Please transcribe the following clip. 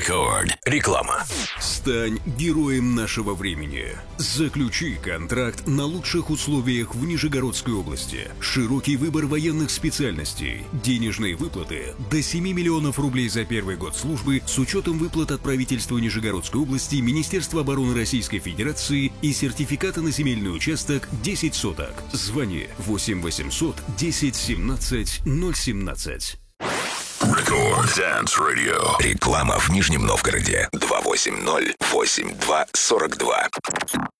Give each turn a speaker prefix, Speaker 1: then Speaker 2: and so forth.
Speaker 1: Рекорд. Реклама.
Speaker 2: Стань героем нашего времени. Заключи контракт на лучших условиях в Нижегородской области. Широкий выбор военных специальностей. Денежные выплаты до 7 миллионов рублей за первый год службы с учетом выплат от правительства Нижегородской области, Министерства обороны Российской Федерации и сертификата на земельный участок 10 соток. Звони 8 800 10 17 017.
Speaker 1: Рекорд Dance Radio. Реклама в Нижнем Новгороде. 280-82-42.